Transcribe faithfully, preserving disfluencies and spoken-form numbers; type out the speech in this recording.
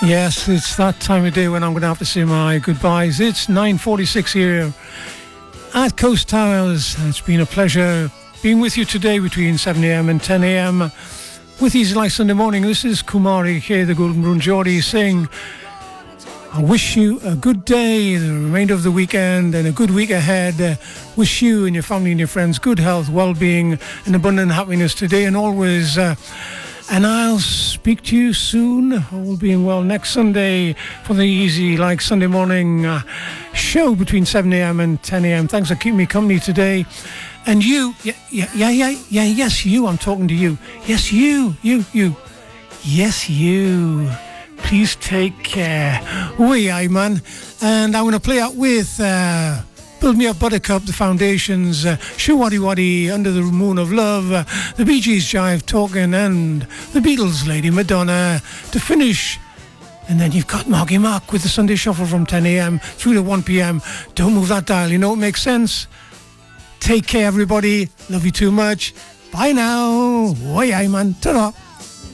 Yes, it's that time of day when I'm going to have to say my goodbyes. It's nine forty-six here at Coast Towers. It's been a pleasure being with you today between seven a.m. and ten a.m. with Easy Like Sunday Morning. This is Kumari K, the Golden Brown Geordie, saying I wish you a good day, the remainder of the weekend, and a good week ahead. Uh, wish you and your family and your friends good health, well-being, and abundant happiness today and always. Uh, and I'll speak to you soon, all being well, next Sunday for the Easy Like Sunday Morning uh, show between seven a.m. and ten a.m. Thanks for keeping me company today. And you, yeah, yeah, yeah, yeah, yeah, yes, you, I'm talking to you. Yes, you, you, you. Yes, you. Please take care. We aye, man. And I'm going to play out with uh, Build Me Up Buttercup, The Foundations, uh, Shoo Waddy Waddy, Under the Moon of Love, uh, the Bee Gees Jive Talking, and the Beatles, Lady Madonna, to finish. And then you've got Marky Mark with the Sunday Shuffle from ten a.m. through to one p.m. Don't move that dial, you know it makes sense. Take care, everybody. Love you too much. Bye now. Oi, aye, man. Ta-da.